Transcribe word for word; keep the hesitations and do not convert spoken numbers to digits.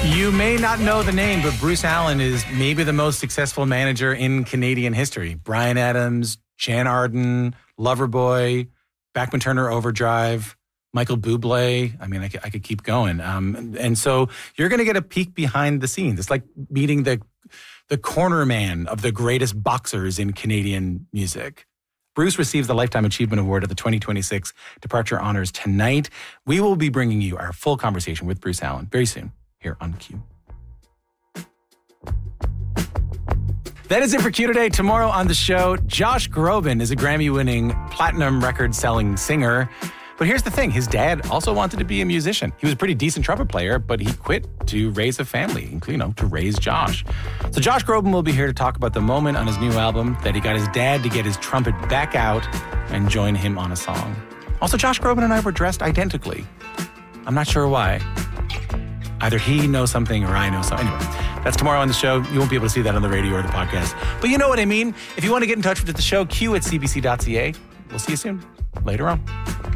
You may not know the name, but Bruce Allen is maybe the most successful manager in Canadian history. Bryan Adams, Jan Arden, Loverboy, Bachman Turner Overdrive, Michael Bublé. I mean, I could, I could keep going. Um, and so you're going to get a peek behind the scenes. It's like meeting the the corner man of the greatest boxers in Canadian music. Bruce receives the Lifetime Achievement Award at the twenty twenty-six Departure Honors tonight. We will be bringing you our full conversation with Bruce Allen very soon here on Q. That is it for Q today. Tomorrow on the show, Josh Groban is a Grammy-winning, platinum record-selling singer. But here's the thing. His dad also wanted to be a musician. He was a pretty decent trumpet player, but he quit to raise a family, including, you know, to raise Josh. So Josh Groban will be here to talk about the moment on his new album that he got his dad to get his trumpet back out and join him on a song. Also, Josh Groban and I were dressed identically. I'm not sure why. Either he knows something or I know something. Anyway, that's tomorrow on the show. You won't be able to see that on the radio or the podcast. But you know what I mean. If you want to get in touch with the show, Q at c b c dot c a. We'll see you soon. Later on.